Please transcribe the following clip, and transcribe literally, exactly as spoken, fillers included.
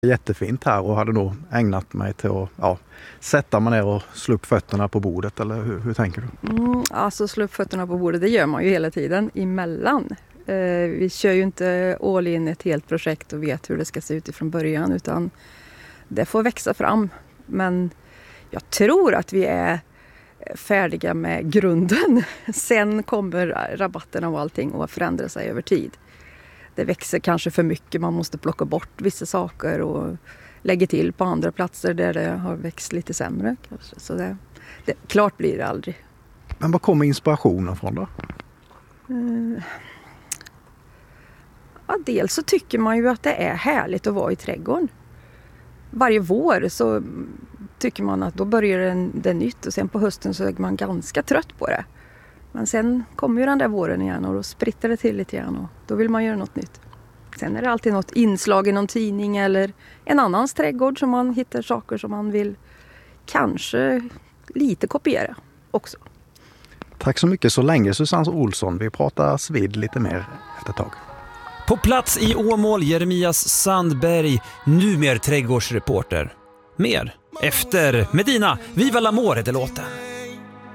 Jättefint här och hade nog ägnat mig till att ja, sätta mig ner och slå upp fötterna på bordet, eller hur, hur tänker du? Mm, alltså slå upp fötterna på bordet, det gör man ju hela tiden emellan. Eh, vi kör ju inte all in ett helt projekt och vet hur det ska se ut ifrån början, utan det får växa fram. Men jag tror att vi är färdiga med grunden. Sen kommer rabatterna och allting att förändra sig över tid. Det växer kanske för mycket, man måste plocka bort vissa saker och lägga till på andra platser där det har växt lite sämre. Kanske. Så det, det, klart blir det aldrig. Men var kommer inspirationen från då? Uh, ja, dels så tycker man ju att det är härligt att vara i trädgården. Varje vår så tycker man att då börjar det, det nytt och sen på hösten så är man ganska trött på det. Men sen kommer ju den där våren igen och då spritter det till lite grann och då vill man göra något nytt. Sen är det alltid något inslag i någon tidning eller en annans trädgård som man hittar saker som man vill kanske lite kopiera också. Tack så mycket så länge Susanne Olsson. Vi pratar vid lite mer efter ett tag. På plats i Åmål, Jeremias Sandberg, numer trädgårdsreporter. Mer efter Medina, Viva l'amore heter låten.